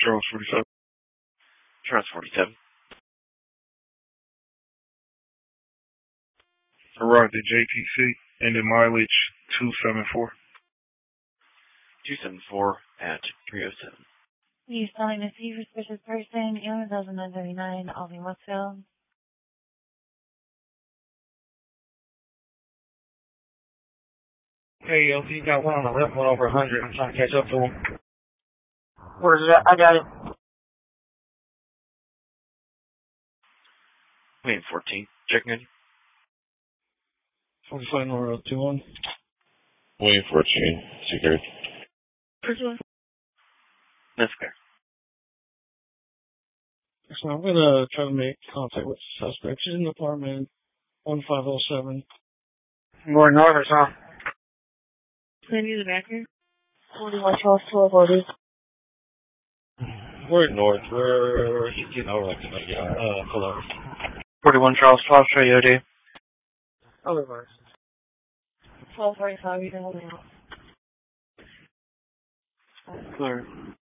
Charles 47. Charles 47. Arrived at JTC, ended mileage 274. 274 at 307. Please telling a suspicious person, 1939, Alvin Westfield. Hey, LT, you got one on the left, one over 100. I'm trying to catch up to him. Where's it at? I got it. Wayne 14. Checking in. 45 North 21. Wayne 14. Secured. First one. That's fair. So I'm going to try to make contact with the suspect. She's in apartment 1507. Going north or south? Can you the back here? 41 Charles 1240. We're north. He's getting over like pull over. 41 Charles 12, show you OD. Otherwise. 1245, you can hold it out. Clear.